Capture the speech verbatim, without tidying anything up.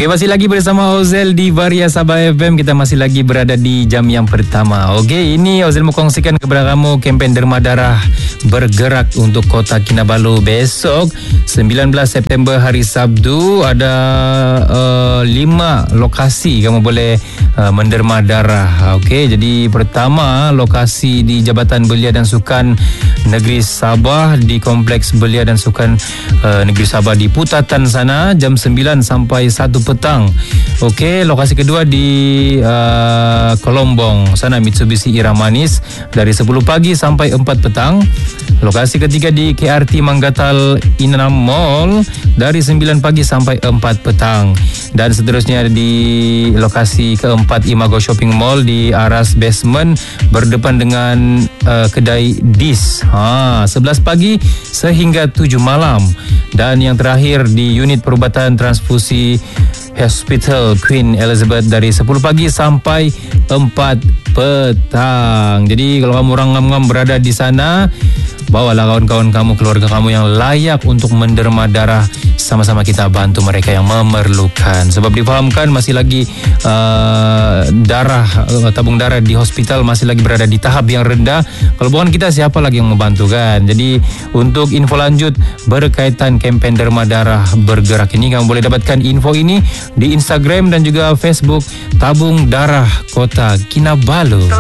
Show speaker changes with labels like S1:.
S1: Okey, masih lagi bersama Ozel di Varia Sabah F M. Kita masih lagi berada di jam yang pertama. Okey, ini Ozel mau kongsikan kepada kamu kempen derma darah bergerak untuk Kota Kinabalu besok sembilan belas September hari Sabtu. Ada uh, lima lokasi kamu boleh uh, menderma darah. Okey, jadi pertama lokasi di Jabatan Belia dan Sukan Negeri Sabah di Kompleks Belia dan Sukan uh, Negeri Sabah di Putatan sana jam sembilan sampai satu petang. Okey, lokasi kedua di uh, Kolombong sana Mitsubishi Iramanis dari sepuluh pagi sampai empat petang. Lokasi ketiga di K R T Manggatal Inam Mall dari sembilan pagi sampai empat petang. Dan seterusnya di lokasi keempat Imago Shopping Mall di aras basement berdepan dengan uh, kedai Dis. Ha, sebelas pagi sehingga tujuh malam. Dan yang terakhir di unit perubatan transfusi Hospital Queen Elizabeth dari sepuluh pagi sampai empat petang. Jadi kalau kamu orang ngam-ngam berada di sana, bawalah kawan-kawan kamu, keluarga kamu yang layak untuk menderma darah. Sama-sama kita bantu mereka yang memerlukan. Sebab difahamkan masih lagi uh, darah uh, tabung darah di hospital masih lagi berada di tahap yang rendah. Kalau bukan kita, siapa lagi yang membantu kan? Jadi untuk info lanjut berkaitan kempen derma darah bergerak ini, kamu boleh dapatkan info ini di Instagram dan juga Facebook Tabung Darah Kota Kinabalu.